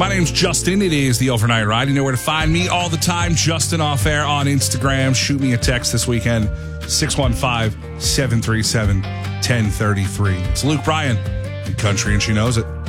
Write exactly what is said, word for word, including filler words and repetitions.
My name's Justin. It is the Overnight Ride. You know where to find me all the time. Justin Off Air on Instagram. Shoot me a text this weekend. six one five, seven three seven, one zero three three. It's Luke Bryan in Country, and she knows it.